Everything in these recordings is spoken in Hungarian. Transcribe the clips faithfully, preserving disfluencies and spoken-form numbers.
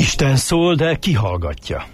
Isten szól, de kihallgatja.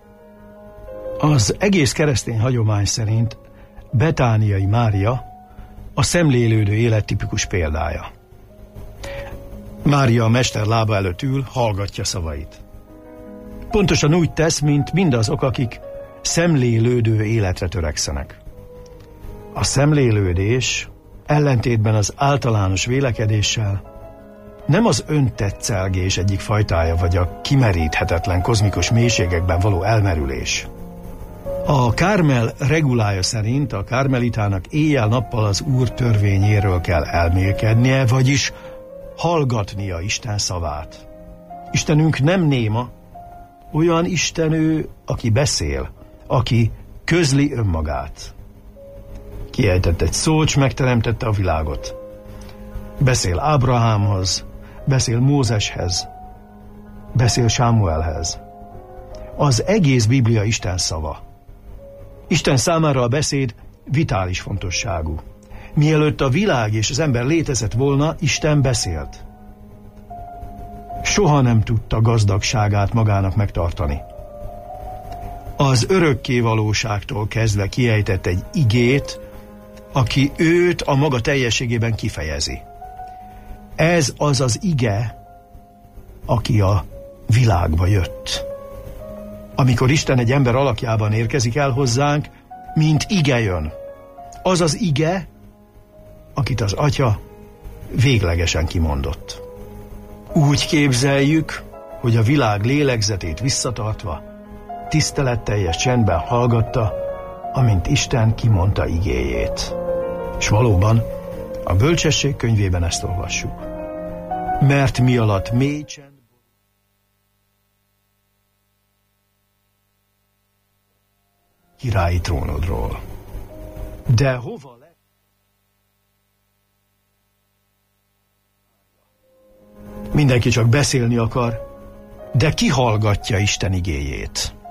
Az egész keresztény hagyomány szerint Betániai Mária a szemlélődő élet tipikus példája. Mária a mester lába előtt ül, hallgatja szavait. Pontosan úgy tesz, mint mindazok, akik szemlélődő életre törekszenek. A szemlélődés ellentétben az általános vélekedéssel nem az öntetszelgés egyik fajtája, vagy a kimeríthetetlen kozmikus mélységekben való elmerülés. A Kármel regulája szerint a kármelitának éjjel-nappal az Úr törvényéről kell elmélkednie, vagyis hallgatnia Isten szavát. Istenünk nem néma, olyan Isten ő, aki beszél, aki közli önmagát. Kiejtett egy szót, s megteremtette a világot. Beszél Ábrahámhoz, beszél Mózeshez, beszél Sámuelhez. Az egész Biblia Isten szava. Isten számára a beszéd vitális fontosságú. Mielőtt a világ és az ember létezett volna, Isten beszélt. Soha nem tudta gazdagságát magának megtartani. Az örökké valóságtól kezdve kiejtett egy igét, aki őt a maga teljességében kifejezi. Ez az az ige, aki a világba jött. Amikor Isten egy ember alakjában érkezik el hozzánk, mint ige jön. Az az ige, akit az Atya véglegesen kimondott. Úgy képzeljük, hogy a világ lélegzetét visszatartva, tiszteletteljes csendben hallgatta, amint Isten kimondta igéjét. És valóban a Bölcsesség könyvében ezt olvassuk. Mert mi alatt mély csend királyi trónodról. De hova le? Mindenki csak beszélni akar, de ki hallgatja Isten igéjét?